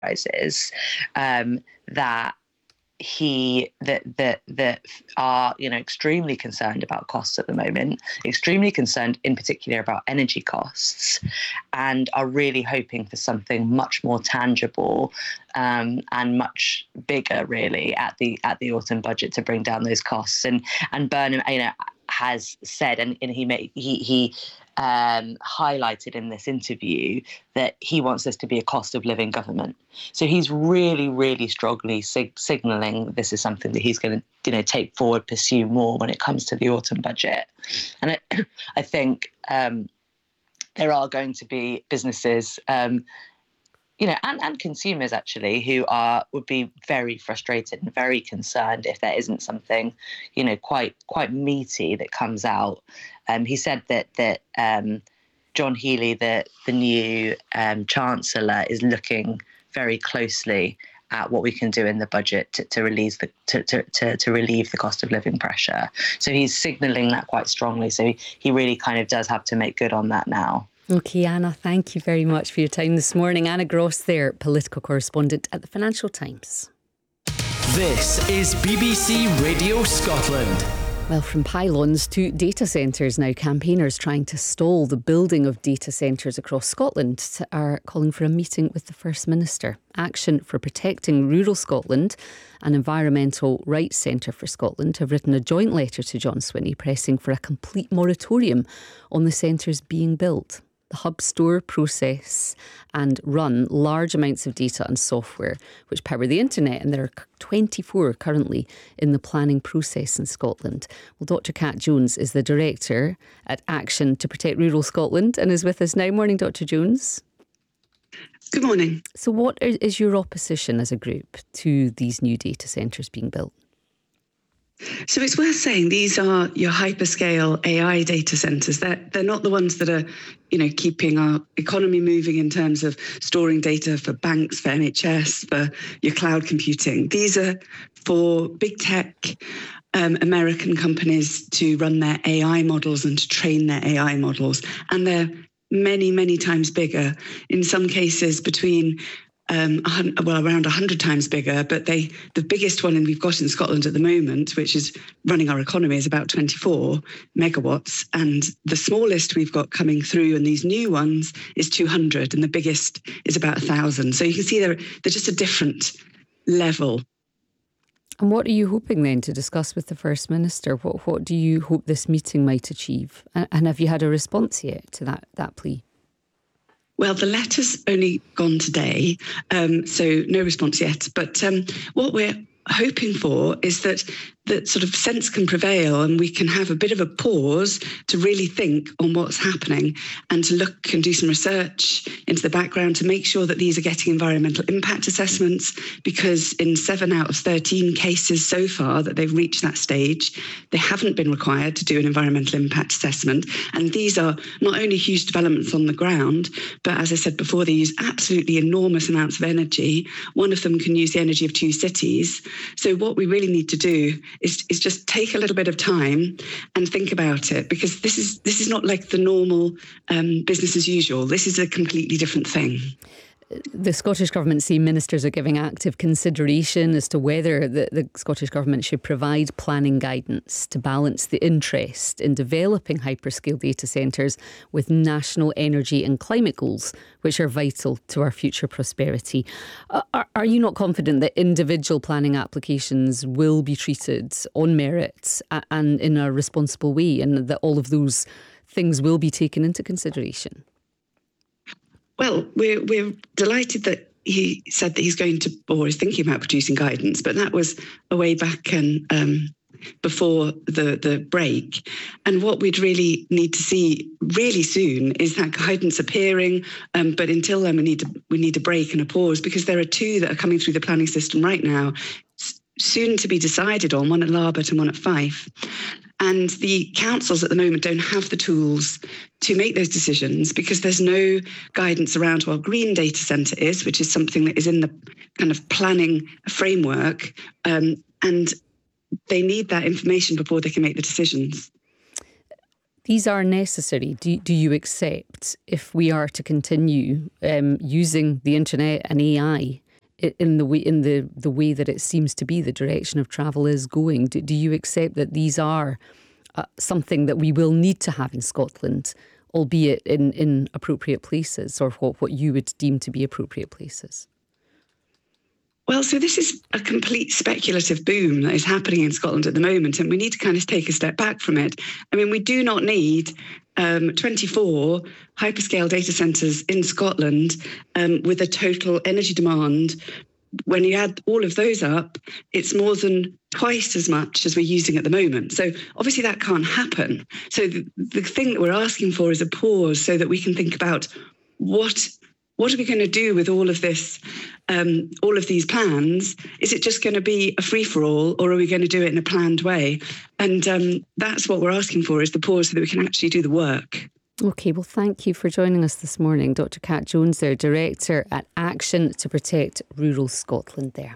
enterprises that are extremely concerned about costs at the moment, extremely concerned in particular about energy costs, and are really hoping for something much more tangible and much bigger, really, at the autumn budget to bring down those costs. And Burnham, has said, and he highlighted in this interview that he wants this to be a cost of living government. So he's really, really strongly signalling this is something that he's going to take forward, pursue more when it comes to the autumn budget. And I think there are going to be businesses, and consumers actually, who would be very frustrated and very concerned if there isn't something, quite meaty that comes out. He said that John Healey, the new Chancellor, is looking very closely at what we can do in the budget to relieve the cost of living pressure. So he's signalling that quite strongly. So he really kind of does have to make good on that now. OK, Anna, thank you very much for your time this morning. Anna Gross there, political correspondent at the Financial Times. This is BBC Radio Scotland. Well, from pylons to data centres now, campaigners trying to stall the building of data centres across Scotland are calling for a meeting with the First Minister. Action for Protecting Rural Scotland and Environmental Rights Centre for Scotland have written a joint letter to John Swinney pressing for a complete moratorium on the centres being built. The hubs store, process and run large amounts of data and software which power the internet, and there are 24 currently in the planning process in Scotland. Well, Dr Cat Jones is the director at Action to Protect Rural Scotland and is with us now. Morning, Dr Jones. Good morning. So what is your opposition as a group to these new data centres being built? So it's worth saying these are your hyperscale AI data centres. They're not the ones that are, keeping our economy moving in terms of storing data for banks, for NHS, for your cloud computing. These are for big tech American companies to run their AI models and to train their AI models. And they're many, many times bigger. In some cases between around 100 times bigger, but the biggest one we've got in Scotland at the moment, which is running our economy, is about 24 megawatts. And the smallest we've got coming through, and these new ones, is 200, and the biggest is about 1,000. So you can see they're just a different level. And what are you hoping then to discuss with the First Minister? What do you hope this meeting might achieve? And have you had a response yet to that plea? Well, the letter's only gone today, so no response yet. But what we're hoping for is that sort of sense can prevail and we can have a bit of a pause to really think on what's happening and to look and do some research into the background to make sure that these are getting environmental impact assessments, because in 7 out of 13 cases so far that they've reached that stage, they haven't been required to do an environmental impact assessment. And these are not only huge developments on the ground, but as I said before, they use absolutely enormous amounts of energy. One of them can use the energy of 2 cities. So what we really need to do is just take a little bit of time and think about it, because this is not like the normal business as usual. This is a completely different thing. The Scottish Government see ministers are giving active consideration as to whether the Scottish Government should provide planning guidance to balance the interest in developing hyperscale data centres with national energy and climate goals, which are vital to our future prosperity. Are you not confident that individual planning applications will be treated on merit and in a responsible way, and that all of those things will be taken into consideration? Well, we're delighted that he said that he's going to, or is thinking about producing guidance, but that was a way back and before the break. And what we'd really need to see really soon is that guidance appearing. But until then, we need a break and a pause, because there are 2 that are coming through the planning system right now, soon to be decided on, one at Larbert and one at Fife. And the councils at the moment don't have the tools to make those decisions, because there's no guidance around what a green data centre is, which is something that is in the kind of planning framework. And they need that information before they can make the decisions. These are necessary. Do you accept, if we are to continue using the internet and AI in the way that it seems to be the direction of travel is going. Do you accept that these are something that we will need to have in Scotland, albeit in appropriate places, or what you would deem to be appropriate places? Well, so this is a complete speculative boom that is happening in Scotland at the moment, and we need to kind of take a step back from it. I mean, we do not need 24 hyperscale data centres in Scotland with a total energy demand. When you add all of those up, it's more than twice as much as we're using at the moment. So obviously that can't happen. So the thing that we're asking for is a pause so that we can think about what are we going to do with all of this, all of these plans? Is it just going to be a free-for-all, or are we going to do it in a planned way? And that's what we're asking for, is the pause so that we can actually do the work. OK, well, thank you for joining us this morning. Dr. Kat Jones there, Director at Action to Protect Rural Scotland there.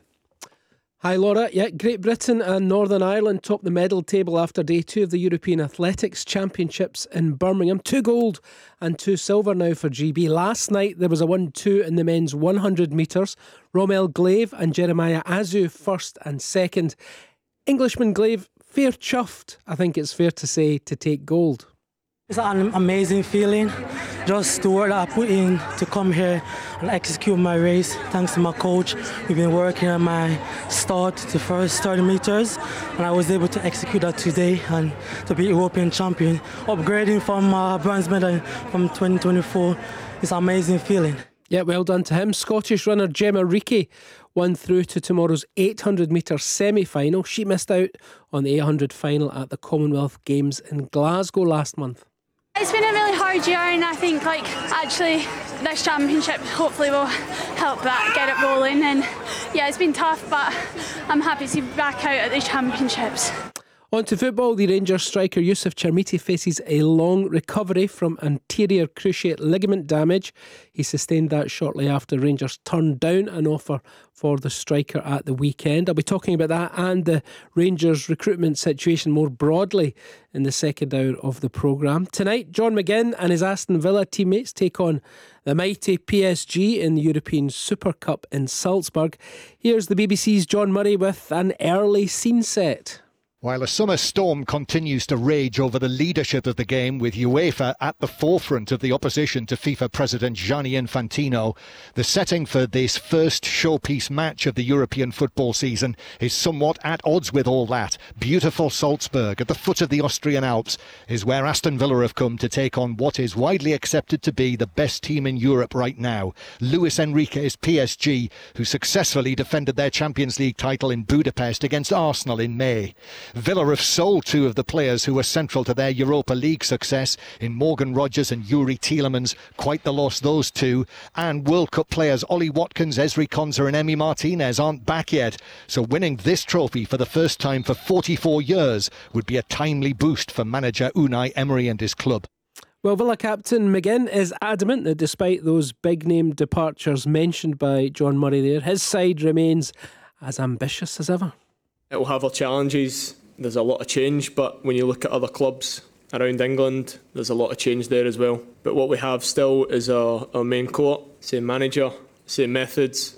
Hi Laura. Yeah, Great Britain and Northern Ireland top the medal table after day 2 of the European Athletics Championships in Birmingham. 2 gold and 2 silver now for GB. Last night there was a 1-2 in the men's 100 metres. Romel Glaive and Jeremiah Azu first and second. Englishman Glaive, fair chuffed, I think it's fair to say, to take gold. It's an amazing feeling, just the work that I put in to come here and execute my race. Thanks to my coach, we've been working on my start, the first 30 metres, and I was able to execute that today and to be European champion. Upgrading from bronze medal from 2024, it's an amazing feeling. Yeah, well done to him. Scottish runner Gemma Reekie won through to tomorrow's 800 metre semi-final. She missed out on the 800 final at the Commonwealth Games in Glasgow last month. It's been a really hard year, and I think actually this championship hopefully will help that get it rolling. And yeah, it's been tough, but I'm happy to be back out at the championships. On to football. The Rangers striker Yusuf Chermiti faces a long recovery from anterior cruciate ligament damage. He sustained that shortly after Rangers turned down an offer for the striker at the weekend. I'll be talking about that and the Rangers recruitment situation more broadly in the second hour of the programme. Tonight, John McGinn and his Aston Villa teammates take on the mighty PSG in the European Super Cup in Salzburg. Here's the BBC's John Murray with an early scene set. While a summer storm continues to rage over the leadership of the game, with UEFA at the forefront of the opposition to FIFA President Gianni Infantino, the setting for this first showpiece match of the European football season is somewhat at odds with all that. Beautiful Salzburg, at the foot of the Austrian Alps, is where Aston Villa have come to take on what is widely accepted to be the best team in Europe right now, Luis Enrique's PSG, who successfully defended their Champions League title in Budapest against Arsenal in May. Villa have sold 2 of the players who were central to their Europa League success in Morgan Rogers and Yuri Tielemans. Quite the loss, those 2. And World Cup players Ollie Watkins, Ezri Konsa and Emi Martinez aren't back yet. So winning this trophy for the first time for 44 years would be a timely boost for manager Unai Emery and his club. Well, Villa captain McGinn is adamant that despite those big-name departures mentioned by John Murray there, his side remains as ambitious as ever. It will have our challenges. There's a lot of change, but when you look at other clubs around England, there's a lot of change there as well. But what we have still is our main core, same manager, same methods.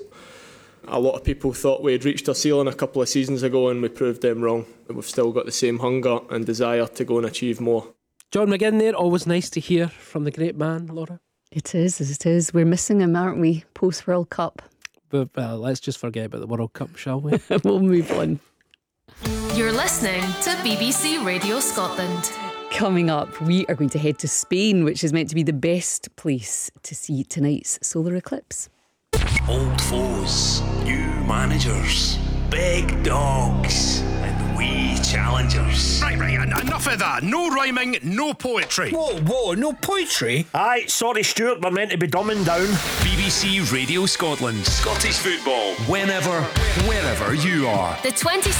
A lot of people thought we had reached our ceiling a couple of seasons ago, and we proved them wrong. We've still got the same hunger and desire to go and achieve more. John McGinn there, always nice to hear from the great man, Laura. It is. We're missing him, aren't we, post-World Cup? But let's just forget about the World Cup, shall we? We'll move on. You're listening to BBC Radio Scotland. Coming up, we are going to head to Spain, which is meant to be the best place to see tonight's solar eclipse. Old foes, new managers, big dogs, and wee challengers. Right, enough of that. No rhyming, no poetry. Whoa, no poetry? Aye, sorry Stuart, we're meant to be dumbing down. BBC Radio Scotland. Scottish football. Whenever, wherever you are. The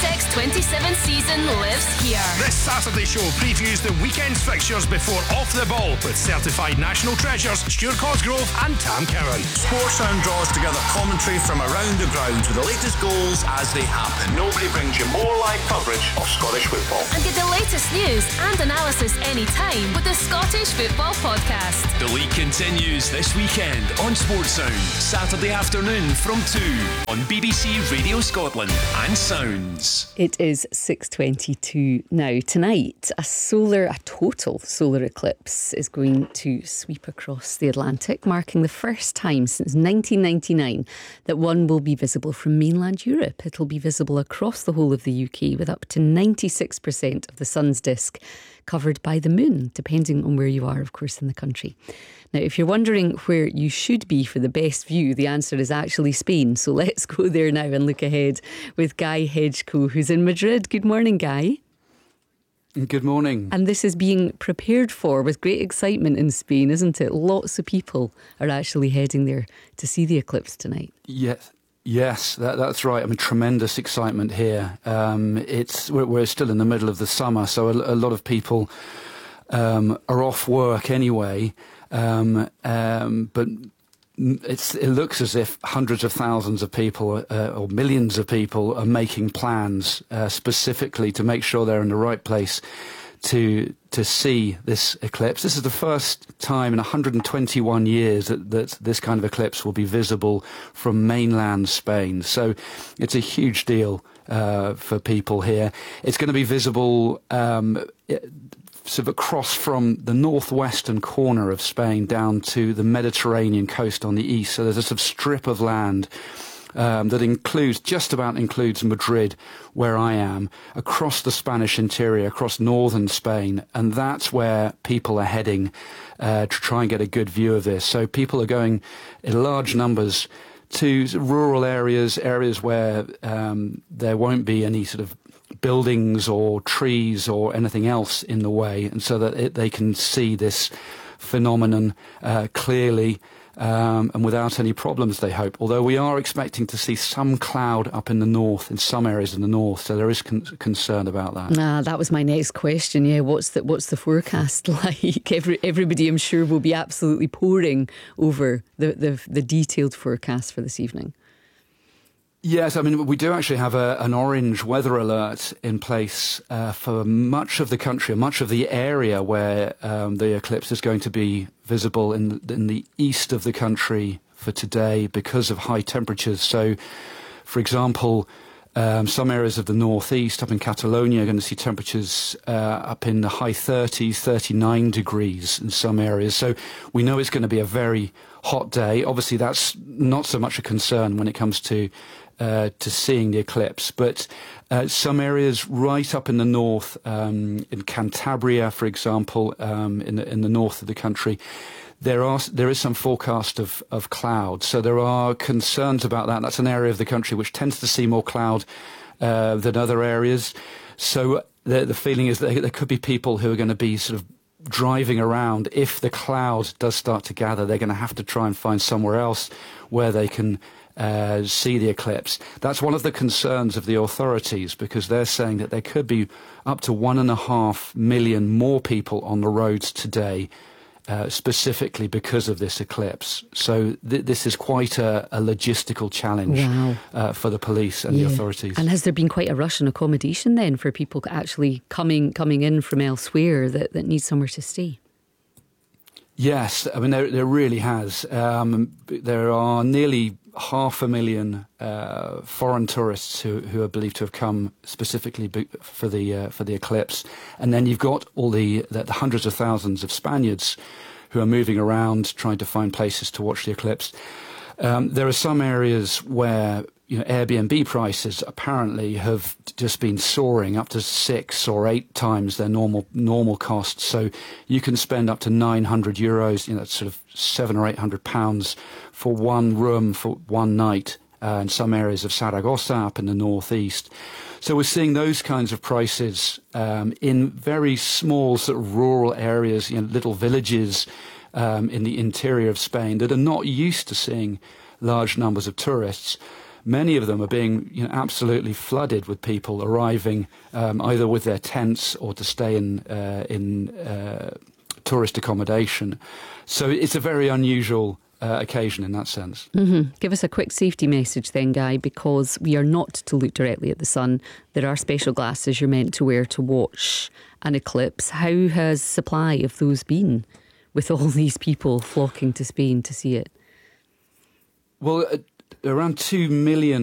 26-27 season lives here. This Saturday show previews the weekend's fixtures before Off the Ball with certified national treasures Stuart Cosgrove and Tam Cowan. Sportsound draws together commentary from around the grounds with the latest goals as they happen. Nobody brings you more live coverage of Scottish football. And get the latest news and analysis anytime with the Scottish Football Podcast. The league continues this weekend on Sportsound. Sound, Saturday afternoon from 2 on BBC Radio Scotland and Sounds. It is 6:22 now. Tonight, a total solar eclipse is going to sweep across the Atlantic, marking the first time since 1999 that one will be visible from mainland Europe. It'll be visible across the whole of the UK, with up to 96% of the sun's disk covered by the moon, depending on where you are, of course, in the country. Now, if you're wondering where you should be for the best view, the answer is actually Spain. So let's go there now and look ahead with Guy Hedgecoe, who's in Madrid. Good morning, Guy. Good morning. And this is being prepared for with great excitement in Spain, isn't it? Lots of people are actually heading there to see the eclipse tonight. Yes, that's right. I mean, tremendous excitement here. We're still in the middle of the summer, so a lot of people are off work anyway. But it looks as if hundreds of thousands of people or millions of people are making plans specifically to make sure they're in the right place to see this eclipse. This is the first time in 121 years that this kind of eclipse will be visible from mainland Spain. So it's a huge deal for people here. It's going to be visible sort of across from the northwestern corner of Spain down to the Mediterranean coast on the east. So there's a sort of strip of land that just about includes Madrid, where I am, across the Spanish interior, across northern Spain, and that's where people are heading to try and get a good view of this. So people are going in large numbers to rural areas where there won't be any sort of buildings or trees or anything else in the way, and so that they can see this phenomenon clearly and without any problems, they hope. Although we are expecting to see some cloud up in the north, in some areas in the north, so there is concern about that. That was my next question. Yeah, what's the forecast like? Everybody, I'm sure, will be absolutely poring over the detailed forecast for this evening. Yes, I mean, we do actually have an orange weather alert in place for much of the country, much of the area where the eclipse is going to be visible in the east of the country for today because of high temperatures. So, for example, some areas of the northeast, up in Catalonia, are going to see temperatures up in the high 30s, 39 degrees in some areas. So we know it's going to be a very hot day. Obviously, that's not so much a concern when it comes to seeing the eclipse, but some areas right up in the north, in Cantabria, for example, in the north of the country, there is some forecast of cloud. So there are concerns about that. That's an area of the country which tends to see more cloud than other areas. So the feeling is that there could be people who are going to be sort of driving around. If the cloud does start to gather, they're going to have to try and find somewhere else where they can see the eclipse. That's one of the concerns of the authorities, because they're saying that there could be up to 1.5 million more people on the roads today, specifically because of this eclipse. So this is quite a logistical challenge. Wow. For the police and the authorities. And has there been quite a rush in accommodation then for people actually coming in from elsewhere that need somewhere to stay? Yes, I mean, there really has. There are nearly 500,000 foreign tourists who are believed to have come specifically for the eclipse, and then you've got all the hundreds of thousands of Spaniards who are moving around trying to find places to watch the eclipse. There are some areas where Airbnb prices apparently have just been soaring up to 6 or 8 times their normal costs. So you can spend up to €900, that's sort of £700 or £800 for one room for one night in some areas of Saragossa up in the northeast. So we're seeing those kinds of prices in very small sort of rural areas, little villages in the interior of Spain that are not used to seeing large numbers of tourists. Many of them are being absolutely flooded with people arriving either with their tents or to stay in tourist accommodation. So it's a very unusual occasion in that sense. Mm-hmm. Give us a quick safety message then, Guy, because we are not to look directly at the sun. There are special glasses you're meant to wear to watch an eclipse. How has supply of those been with all these people flocking to Spain to see it? Well, around 2 million